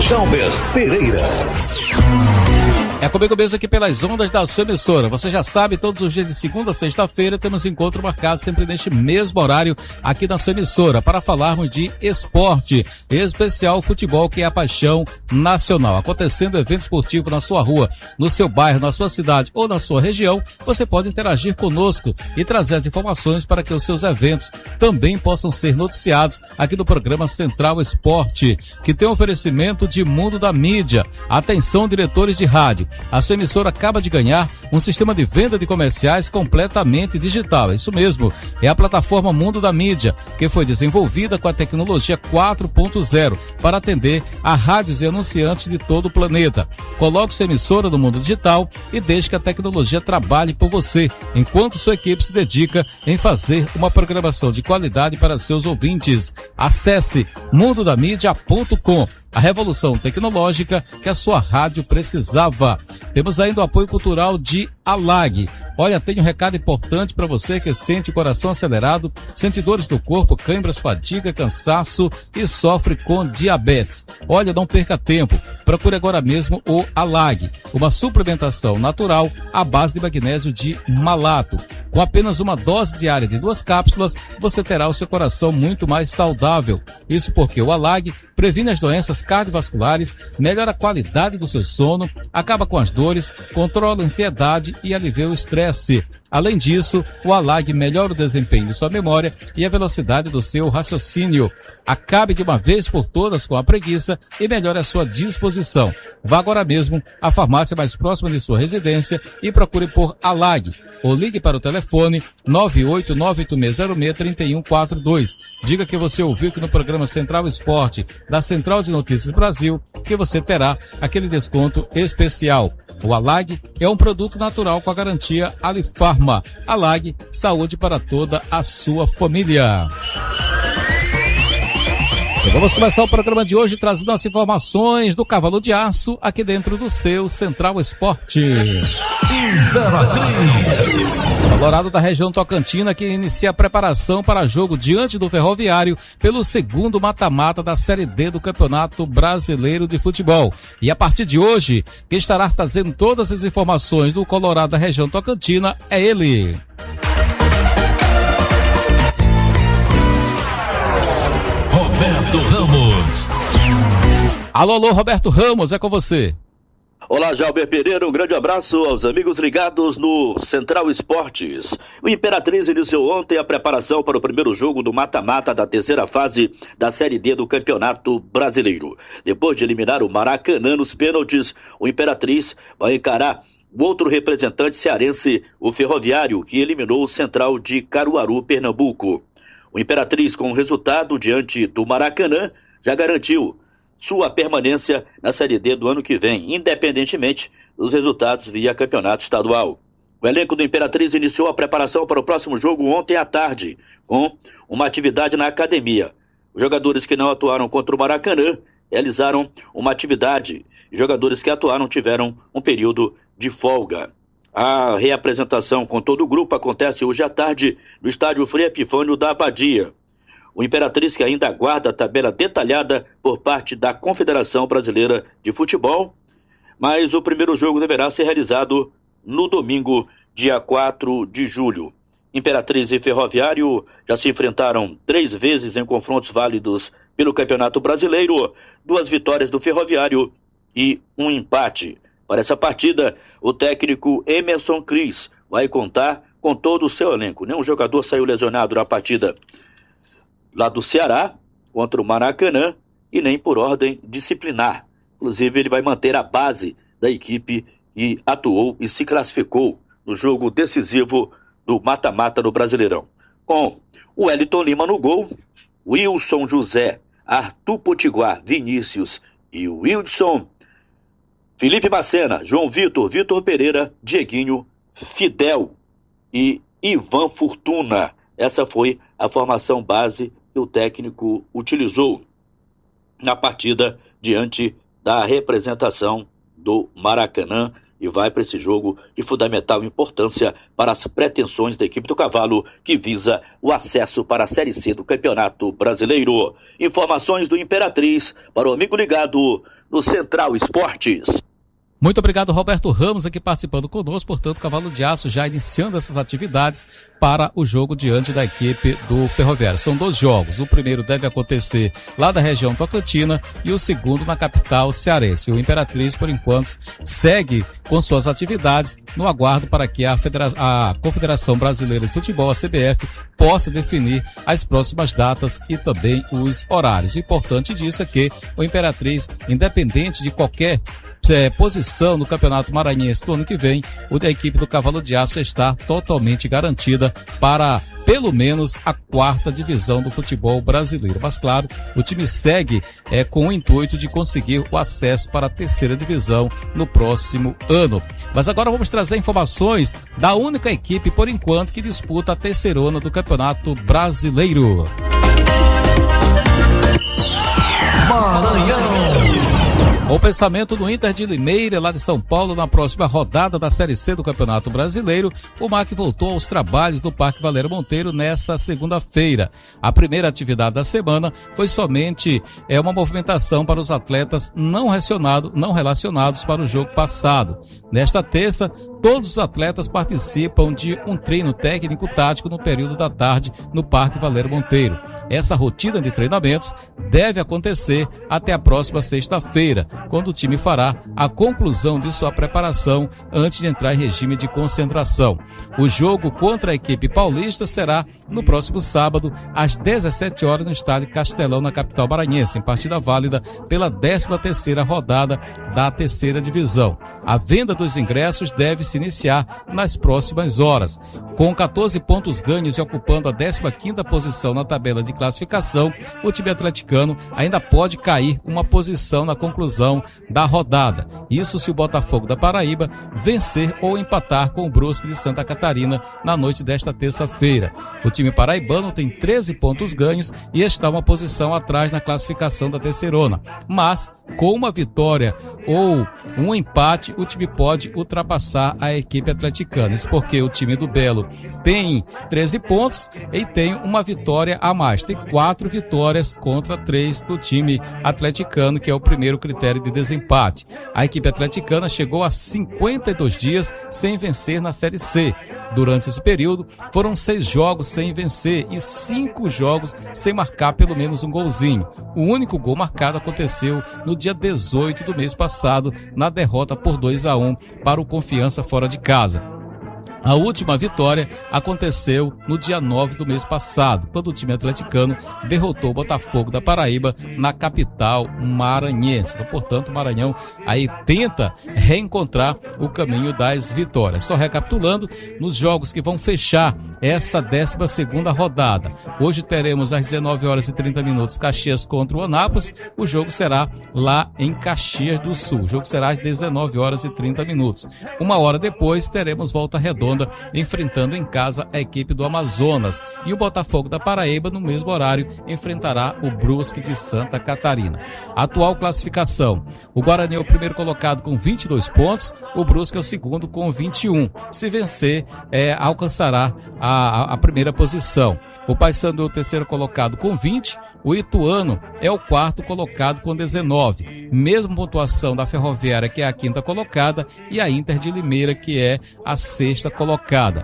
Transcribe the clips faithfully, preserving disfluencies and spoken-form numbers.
Jalber Pereira. É comigo mesmo aqui pelas ondas da sua emissora. Você já sabe, todos os dias de segunda a sexta-feira temos encontro marcado sempre neste mesmo horário aqui na sua emissora para falarmos de esporte, em especial futebol, que é a paixão nacional. Acontecendo evento esportivo na sua rua, no seu bairro, na sua cidade ou na sua região, você pode interagir conosco e trazer as informações para que os seus eventos também possam ser noticiados aqui no programa Central Esporte, que tem um oferecimento de Mundo da Mídia. Atenção, diretores de rádio. A sua emissora acaba de ganhar um sistema de venda de comerciais completamente digital. É isso mesmo, é a plataforma Mundo da Mídia, que foi desenvolvida com a tecnologia quatro ponto zero para atender a rádios e anunciantes de todo o planeta. Coloque sua emissora no mundo digital e deixe que a tecnologia trabalhe por você, enquanto sua equipe se dedica em fazer uma programação de qualidade para seus ouvintes. Acesse mundo da mídia ponto com. A revolução tecnológica que a sua rádio precisava. Temos ainda o apoio cultural de Alag. Olha, tem um recado importante para você que sente o coração acelerado, sente dores do corpo, câimbras, fadiga, cansaço e sofre com diabetes. Olha, não perca tempo. Procure agora mesmo o Alag, uma suplementação natural à base de magnésio de malato. Com apenas uma dose diária de duas cápsulas, você terá o seu coração muito mais saudável. Isso porque o Alag previne as doenças cardiovasculares, melhora a qualidade do seu sono, acaba com as dores, controla a ansiedade e alivia o estresse. Além disso, o Alag melhora o desempenho de sua memória e a velocidade do seu raciocínio. Acabe de uma vez por todas com a preguiça e melhore a sua disposição. Vá agora mesmo à farmácia mais próxima de sua residência e procure por Alag. Ou ligue para o telefone nove oito nove oito seis zero seis três um quatro dois. Diga que você ouviu que no programa Central Esporte da Central de Notícias Brasil, que você terá aquele desconto especial. O Alag é um produto natural com a garantia Alifarma. Alag, saúde para toda a sua família. E vamos começar o programa de hoje trazendo as informações do Cavalo de Aço aqui dentro do seu Central Esporte. Colorado da região Tocantina que inicia a preparação para jogo diante do Ferroviário pelo segundo mata-mata da Série D do Campeonato Brasileiro de Futebol. E a partir de hoje, quem estará trazendo todas as informações do Colorado da região Tocantina é ele. Roberto Ramos. Alô, alô, Roberto Ramos, é com você. Olá, Jalber Pereira, um grande abraço aos amigos ligados no Central Esportes. O Imperatriz iniciou ontem a preparação para o primeiro jogo do mata-mata da terceira fase da Série D do Campeonato Brasileiro. Depois de eliminar o Maracanã nos pênaltis, o Imperatriz vai encarar o outro representante cearense, o Ferroviário, que eliminou o Central de Caruaru, Pernambuco. O Imperatriz, com o resultado diante do Maracanã, já garantiu sua permanência na Série D do ano que vem, independentemente dos resultados via campeonato estadual. O elenco do Imperatriz iniciou a preparação para o próximo jogo ontem à tarde, com uma atividade na academia. Os jogadores que não atuaram contra o Maracanã realizaram uma atividade. Os jogadores que atuaram tiveram um período de folga. A reapresentação com todo o grupo acontece hoje à tarde no estádio Frei Epifânio da Abadia. O Imperatriz que ainda aguarda a tabela detalhada por parte da Confederação Brasileira de Futebol, mas o primeiro jogo deverá ser realizado no domingo, dia quatro de julho. Imperatriz e Ferroviário já se enfrentaram três vezes em confrontos válidos pelo Campeonato Brasileiro, duas vitórias do Ferroviário e um empate. Para essa partida, o técnico Emerson Cris vai contar com todo o seu elenco. Nenhum jogador saiu lesionado na partida lá do Ceará contra o Maracanã e nem por ordem disciplinar. Inclusive, ele vai manter a base da equipe que atuou e se classificou no jogo decisivo do mata-mata do Brasileirão. Com o Wellington Lima no gol, Wilson José, Arthur Potiguar, Vinícius e Wilson, Felipe Macena, João Vitor, Vitor Pereira, Dieguinho, Fidel e Ivan Fortuna. Essa foi a formação base que o técnico utilizou na partida diante da representação do Maracanã e vai para esse jogo de fundamental importância para as pretensões da equipe do Cavalo, que visa o acesso para a Série C do Campeonato Brasileiro. Informações do Imperatriz para o amigo ligado no Central Esportes. Muito obrigado, Roberto Ramos, aqui participando conosco. Portanto, Cavalo de Aço já iniciando essas atividades para o jogo diante da equipe do Ferroviário. São dois jogos. O primeiro deve acontecer lá da região Tocantina e o segundo na capital cearense. O Imperatriz, por enquanto, segue com suas atividades no aguardo para que a, Federa- a Confederação Brasileira de Futebol, a C B F, possa definir as próximas datas e também os horários. O importante disso é que o Imperatriz, independente de qualquer É, posição no Campeonato Maranhense do ano que vem, o da equipe do Cavalo de Aço está totalmente garantida para pelo menos a quarta divisão do futebol brasileiro. Mas claro, o time segue é, com o intuito de conseguir o acesso para a terceira divisão no próximo ano. Mas agora vamos trazer informações da única equipe, por enquanto, que disputa a terceirona do Campeonato Brasileiro. Maranhão. O pensamento do Inter de Limeira, lá de São Paulo, na próxima rodada da Série C do Campeonato Brasileiro, o M A C voltou aos trabalhos no Parque Valério Monteiro nesta segunda-feira. A primeira atividade da semana foi somente é, uma movimentação para os atletas não relacionados, não relacionados para o jogo passado. Nesta terça, todos os atletas participam de um treino técnico-tático no período da tarde no Parque Valério Monteiro. Essa rotina de treinamentos deve acontecer até a próxima sexta-feira, quando o time fará a conclusão de sua preparação antes de entrar em regime de concentração. O jogo contra a equipe paulista será no próximo sábado, às dezessete horas, no estádio Castelão, na capital maranhense, em partida válida pela décima terceira rodada da terceira divisão. A venda dos ingressos deve se iniciar nas próximas horas. Com catorze pontos ganhos e ocupando a décima quinta posição na tabela de classificação, o time atleticano ainda pode cair uma posição na conclusão da rodada. Isso se o Botafogo da Paraíba vencer ou empatar com o Brusque de Santa Catarina na noite desta terça-feira. O time paraibano tem treze pontos ganhos e está uma posição atrás na classificação da terceirona. Mas, com uma vitória ou um empate, o time pode ultrapassar a equipe atleticana. Isso porque o time do Belo tem treze pontos e tem uma vitória a mais. Tem quatro vitórias contra três do time atleticano, que é o primeiro critério de desempate. A equipe atleticana chegou a cinquenta e dois dias sem vencer na Série C. Durante esse período, foram seis jogos sem vencer e cinco jogos sem marcar pelo menos um golzinho. O único gol marcado aconteceu no dia dezoito do mês passado, na derrota por dois a um para o Confiança fora de casa. A última vitória aconteceu no dia nove do mês passado, quando o time atleticano derrotou o Botafogo da Paraíba na capital maranhense. Então, portanto, o Maranhão aí tenta reencontrar o caminho das vitórias. Só recapitulando, nos jogos que vão fechar essa décima segunda rodada. Hoje teremos às dezenove horas e trinta minutos Caxias contra o Anápolis. O jogo será lá em Caxias do Sul. O jogo será às dezenove horas e trinta minutos. Uma hora depois teremos Volta Redonda enfrentando em casa a equipe do Amazonas, e o Botafogo da Paraíba no mesmo horário enfrentará o Brusque de Santa Catarina. Atual classificação: o Guarani é o primeiro colocado com vinte e dois pontos, o Brusque é o segundo com vinte e um. Se vencer, é, alcançará a, a primeira posição. O Paysandu é o terceiro colocado com vinte, o Ituano é o quarto colocado com dezenove. Mesma pontuação da Ferroviária, que é a quinta colocada, e a Inter de Limeira, que é a sexta colocada.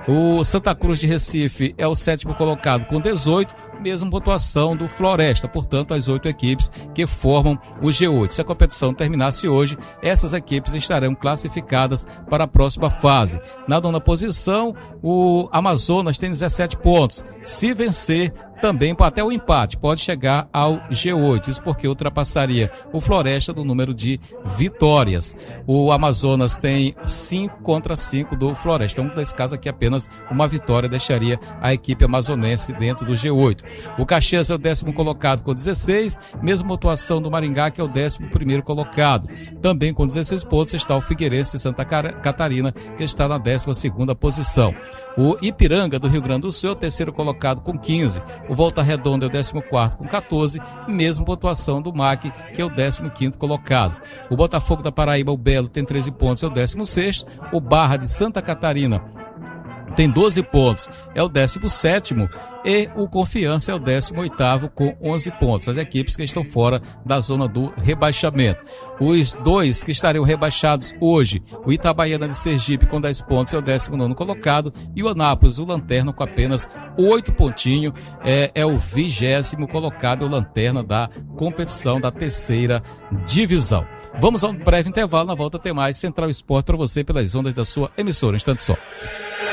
O Santa Cruz de Recife é o sétimo colocado com dezoito, mesma pontuação do Floresta, portanto as oito equipes que formam o G oito. Se a competição terminasse hoje, essas equipes estarão classificadas para a próxima fase. Na nona posição, o Amazonas tem dezessete pontos. Se vencer, também até o empate pode chegar ao G oito, isso porque ultrapassaria o Floresta no número de vitórias. O Amazonas tem cinco contra cinco do Floresta, então nesse caso aqui apenas uma vitória deixaria a equipe amazonense dentro do G oito. O Caxias é o décimo colocado com dezesseis, mesma pontuação do Maringá, que é o décimo primeiro colocado. Também com dezesseis pontos está o Figueirense de Santa Catarina, que está na décima segunda posição. O Ipiranga do Rio Grande do Sul é o terceiro colocado com quinze. O Volta Redonda é o décimo quarto com quatorze, mesma pontuação do M A C, que é o décimo quinto colocado. O Botafogo da Paraíba, o Belo, tem treze pontos, é o décimo sexto. O Barra de Santa Catarina tem doze pontos, é o décimo sétimo, e o Confiança é o décimo oitavo com onze pontos, as equipes que estão fora da zona do rebaixamento. Os dois que estariam rebaixados hoje, o Itabaiana de Sergipe com dez pontos é o décimo nono colocado, e o Anápolis, o Lanterna, com apenas oito pontinhos, é, é o vigésimo colocado, o Lanterna da competição da terceira divisão. Vamos a um breve intervalo, na volta tem mais Central Esporte para você pelas ondas da sua emissora, um instante só.